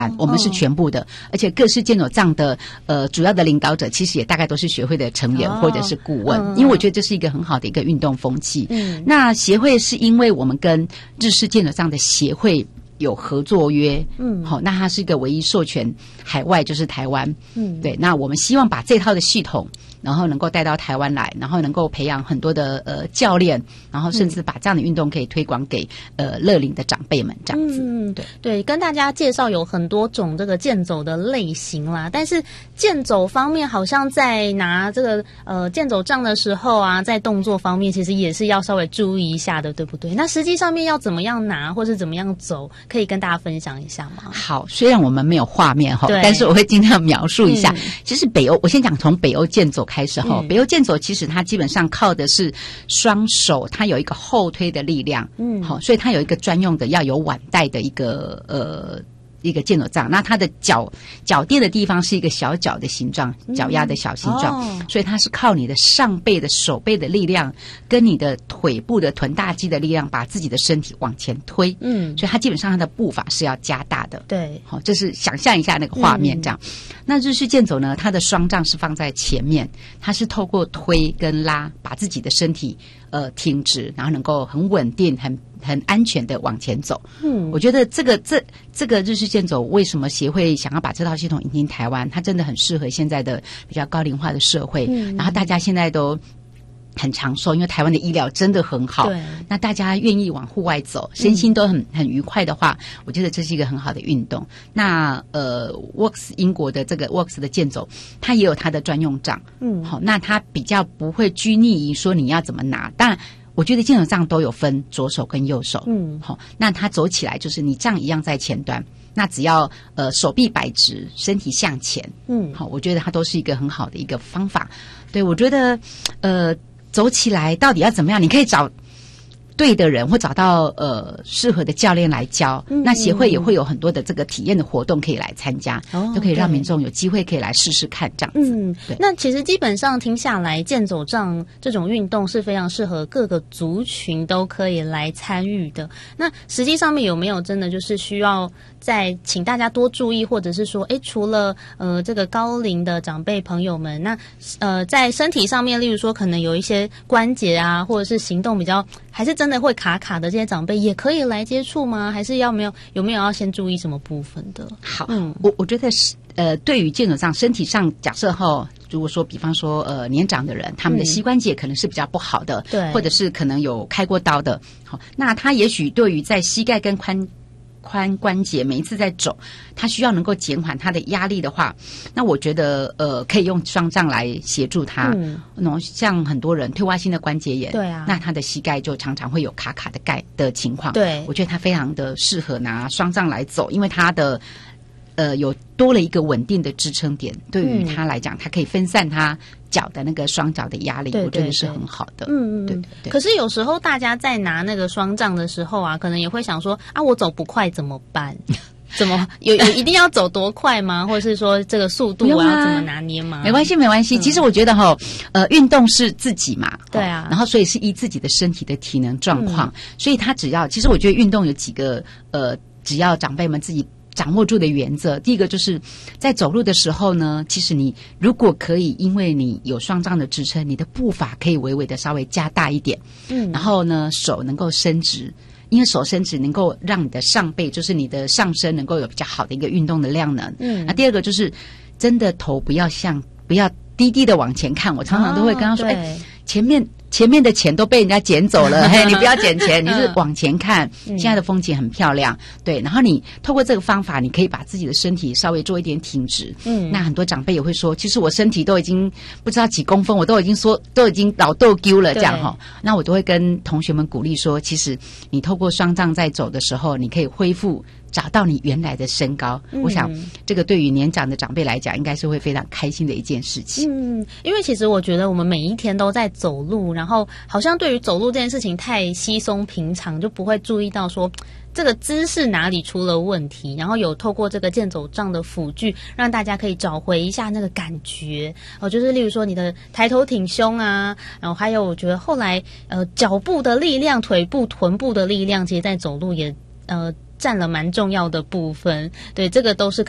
我们是全部的，而且各式健走杖的主要的领导者其实也大概都是学会的成员或者是顾问，因为我觉得这是一个很好的一个运动风气。那协会是因为我们跟日式健走杖的协会有合作约，好，那它是一个唯一授权海外就是台湾，对，那我们希望把这套的系统然后能够带到台湾来，然后能够培养很多的教练，然后甚至把这样的运动可以推广给乐龄的长辈们这样子。 对，跟大家介绍有很多种这个健走的类型啦，但是健走方面好像在拿这个健走杖的时候啊，在动作方面其实也是要稍微注意一下的，对不对？那实际上面要怎么样拿或是怎么样走，可以跟大家分享一下吗？ 好，虽然我们没有画面但是我会尽量描述一下。其实北欧，我先讲从北欧健走开始北欧健走其实它基本上靠的是双手，它有一个后推的力量，所以它有一个专用的要有腕带的一个健走杖，那它的脚垫的地方是一个小脚的形状，脚丫的小形状，所以它是靠你的上背的手背的力量跟你的腿部的臀大肌的力量把自己的身体往前推，所以它基本上它的步伐是要加大的。 对， 好，这是想象一下那个画面这样。那日式健走呢，它的双杖是放在前面，它是透过推跟拉把自己的身体挺直，然后能够很稳定很安全的往前走。我觉得这个日式健走为什么协会想要把这套系统引进台湾，它真的很适合现在的比较高龄化的社会，然后大家现在都很长寿，因为台湾的医疗真的很好，那大家愿意往户外走，身心都很愉快的话，我觉得这是一个很好的运动。那Works 英国的这个 Works 的健走，它也有它的专用杖，好，那它比较不会拘泥于说你要怎么拿，当然我觉得健走杖都有分左手跟右手，好，那它走起来就是你杖一样在前端，那只要手臂摆直，身体向前，好，我觉得它都是一个很好的一个方法。对，我觉得走起来到底要怎么样？你可以找对的人，或找到适合的教练来教。那协会也会有很多的这个体验的活动可以来参加，就可以让民众有机会可以来试试看这样子。对。 那其实基本上听下来，健走杖这种运动是非常适合各个族群都可以来参与的。那实际上面有没有真的就是需要再请大家多注意，或者是说，除了这个高龄的长辈朋友们，那在身体上面，例如说可能有一些关节啊，或者是行动比较还是真的会卡卡的这些长辈，也可以来接触吗？还是有没有要先注意什么部分的？ 好，我觉得是对于健走杖身体上，假设如果说比方说年长的人，他们的膝关节可能是比较不好的， 对， 或者是可能有开过刀的，好，那他也许对于在膝盖跟髋关节每一次在走，他需要能够减缓他的压力的话，那我觉得可以用双杖来协助他。像很多人退化性的关节炎， 对啊， 那他的膝盖就常常会有卡卡的情况。 对， 我觉得他非常的适合拿双杖来走，因为他的有多了一个稳定的支撑点，对于他来讲，他可以分散他脚的那个双脚的压力，我觉得是很好的。对。 可是有时候大家在拿那个双杖的时候啊，可能也会想说啊，我走不快怎么办？怎么有一定要走多快吗？或者是说这个速度我要怎么拿捏吗？ 没关系。其实我觉得运动是自己嘛， 对啊， 然后所以是依自己的身体的体能状况，所以他其实我觉得运动有几个只要长辈们自己掌握住的原则。第一个就是在走路的时候呢，其实你如果可以，因为你有双杖的支撑，你的步伐可以微微的稍微加大一点，然后呢手能够伸直，因为手伸直能够让你的上背，就是你的上身能够有比较好的一个运动的量能。那第二个就是真的头不要低低的往前看，我常常都会跟他说，前面的钱都被人家捡走了，嘿，你不要捡钱，你是往前看，现在的风景很漂亮，对。然后你透过这个方法，你可以把自己的身体稍微做一点挺直。那很多长辈也会说，其实我身体都已经不知道几公分，我都已经老豆丢了这样那我都会跟同学们鼓励说，其实你透过双杖在走的时候，你可以恢复找到你原来的身高。我想这个对于年长的长辈来讲，应该是会非常开心的一件事情。 因为其实我觉得我们每一天都在走路，然后好像对于走路这件事情太稀松平常，就不会注意到说这个姿势哪里出了问题，然后有透过这个健走杖的辅具，让大家可以找回一下那个感觉就是例如说你的抬头挺胸啊，然后还有我觉得后来脚部的力量、腿部、臀部的力量，其实在走路也占了蛮重要的部分。对，这个都是